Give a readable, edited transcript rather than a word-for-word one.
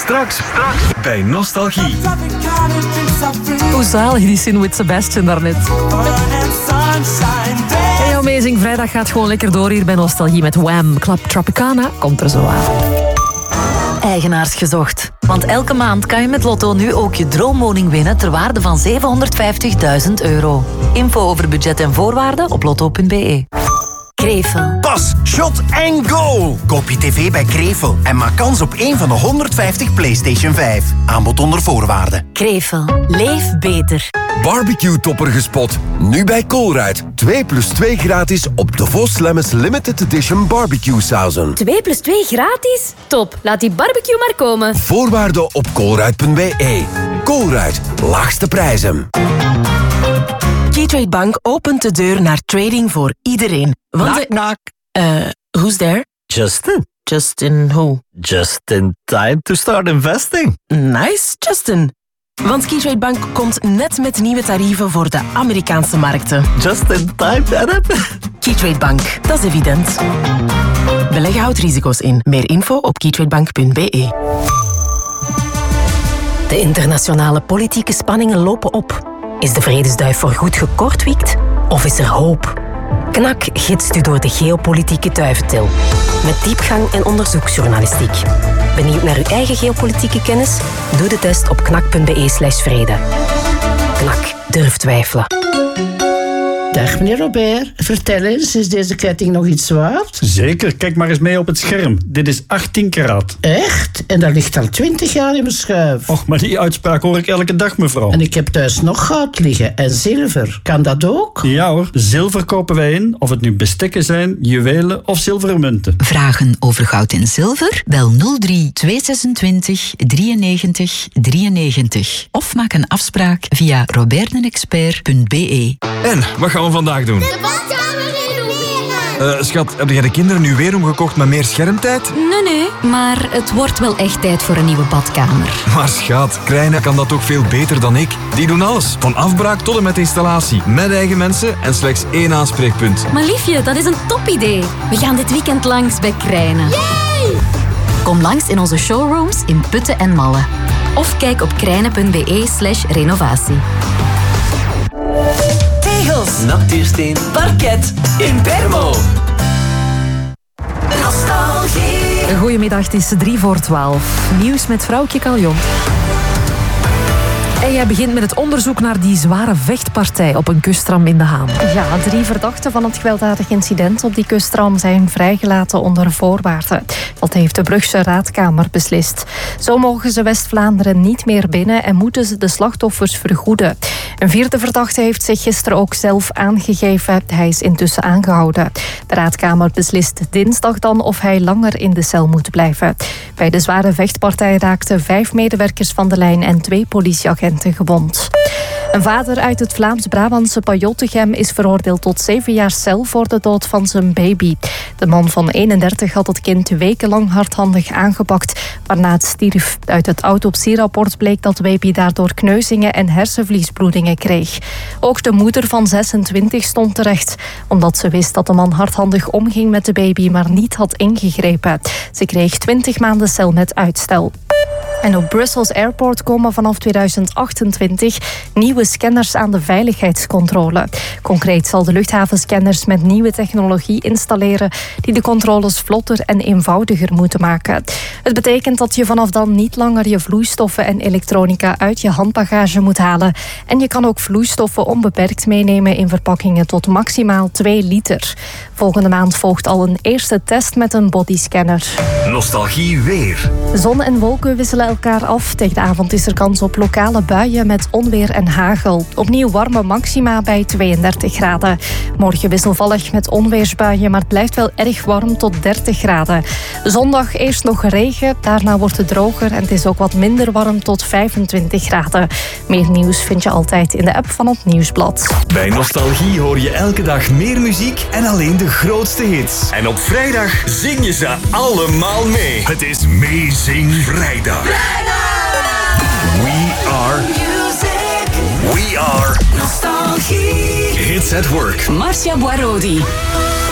Straks bij Nostalgie. Hoe zalig die zin with Sebastian daarnet. Hey, Amazing Vrijdag gaat gewoon lekker door hier bij Nostalgie met Wham! Club Tropicana komt er zo aan. Eigenaars gezocht. Want elke maand kan je met Lotto nu ook je droomwoning winnen ter waarde van €750.000. Info over budget en voorwaarden op lotto.be. Krevel. Pas, shot en goal! Koop je tv bij Krevel en maak kans op één van de 150 PlayStation 5. Aanbod onder voorwaarden. Krevel. Leef beter. Barbecue-topper gespot. Nu bij Colruyt. 2+2 gratis op de Vos Lemmes Limited Edition barbecue sauzen. 2+2 gratis? Top, laat die barbecue maar komen. Voorwaarden op colruyt.be. Colruyt. Laagste prijzen. Keytrade Bank opent de deur naar trading voor iedereen. Knock, knock. Who's there? Justin. Justin who? Just in time to start investing. Nice, Justin. Want Keytrade Bank komt net met nieuwe tarieven voor de Amerikaanse markten. Just in time, Philip. Keytrade Bank, dat is evident. Beleggen houdt risico's in. Meer info op keytradebank.be. De internationale politieke spanningen lopen op. Is de vredesduif voorgoed gekortwiekt? Of is er hoop? KNAK gidst u door de geopolitieke duiventil. Met diepgang en onderzoeksjournalistiek. Benieuwd naar uw eigen geopolitieke kennis? Doe de test op knak.be/vrede. KNAK, durf twijfelen. Dag meneer Robert, vertel eens, is deze ketting nog iets waard? Zeker, kijk maar eens mee op het scherm. Dit is 18 karaat. Echt? En dat ligt al 20 jaar in mijn schuif. Och, maar die uitspraak hoor ik elke dag, mevrouw. En ik heb thuis nog goud liggen en zilver. Kan dat ook? Ja hoor, zilver kopen wij in, of het nu bestekken zijn, juwelen of zilveren munten. Vragen over goud en zilver? Bel 03 226 93 93. Of maak een afspraak via robertenexpert.be. En, wat gaan we vandaag doen? De badkamer renoveren! Schat, heb jij de kinderen nu weer omgekocht met meer schermtijd? Nee, maar het wordt wel echt tijd voor een nieuwe badkamer. Maar schat, Krijnen kan dat ook veel beter dan ik. Die doen alles, van afbraak tot en met installatie. Met eigen mensen en slechts 1 aanspreekpunt. Maar liefje, dat is een topidee. We gaan dit weekend langs bij Krijnen. Yay! Kom langs in onze showrooms in Putten en Malle. Of kijk op krijnen.be/renovatie. Tegels, natuursteen, parket, in Bermo. Nostalgie. Goedemiddag, het is 3:45. Nieuws met vrouwtje Caljon. En jij begint met het onderzoek naar die zware vechtpartij op een kustram in De Haan. Ja, 3 verdachten van het gewelddadig incident op die kustram zijn vrijgelaten onder voorwaarden. Dat heeft de Brugse Raadkamer beslist. Zo mogen ze West-Vlaanderen niet meer binnen en moeten ze de slachtoffers vergoeden. Een 4e verdachte heeft zich gisteren ook zelf aangegeven. Hij is intussen aangehouden. De Raadkamer beslist dinsdag dan of hij langer in de cel moet blijven. Bij de zware vechtpartij raakten 5 medewerkers van de lijn en 2 politieagenten gewond. Een vader uit het Vlaams-Brabantse Pajottegem is veroordeeld tot 7 jaar cel voor de dood van zijn baby. De man van 31 had het kind wekenlang hardhandig aangepakt, waarna het stierf. Uit het autopsierapport bleek dat de baby daardoor kneuzingen en hersenvliesbloedingen kreeg. Ook de moeder van 26 stond terecht, omdat ze wist dat de man hardhandig omging met de baby, maar niet had ingegrepen. Ze kreeg 20 maanden cel met uitstel. En op Brussels Airport komen vanaf 2028 nieuwe scanners aan de veiligheidscontrole. Concreet zal de luchthaven scanners met nieuwe technologie installeren die de controles vlotter en eenvoudiger moeten maken. Het betekent dat je vanaf dan niet langer je vloeistoffen en elektronica uit je handbagage moet halen. En je kan ook vloeistoffen onbeperkt meenemen in verpakkingen tot maximaal 2 liter. Volgende maand volgt al een eerste test met een bodyscanner. Nostalgie weer. Zon en wolken wisselen elkaar af. Tegen de avond is er kans op lokale buien met onweer en hagel. Opnieuw warme maxima bij 32 graden. Morgen wisselvallig met onweersbuien, maar het blijft wel erg warm tot 30 graden. Zondag eerst nog regen, daarna wordt het droger en het is ook wat minder warm tot 25 graden. Meer nieuws vind je altijd in de app van het Nieuwsblad. Bij Nostalgie hoor je elke dag meer muziek en alleen de grootste hits. En op vrijdag zing je ze allemaal mee. Het is Amazing Vrijdag. We are music. We are Nostalgie. Hits at Work. Marcia Boirodi.